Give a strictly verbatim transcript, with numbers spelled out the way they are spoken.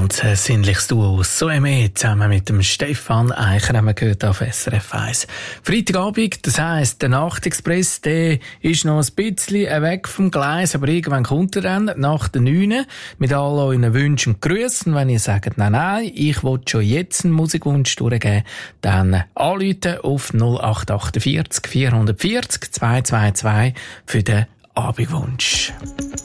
ganz ein sinnliches Duo aus So M zusammen mit dem Stefan Eicher haben wir gehört auf S R F eins. Freitagabend, das heisst, der Nachtexpress, der ist noch ein bisschen weg vom Gleis, aber irgendwann kommt er dann nach der neun mit all euren Wünschen und Grüßen. Wenn ihr sagt, nein, nein, ich will schon jetzt einen Musikwunsch durchgeben, dann anrufen auf null acht acht vier vier vier null zwei zwei zwei für den Abendwunsch.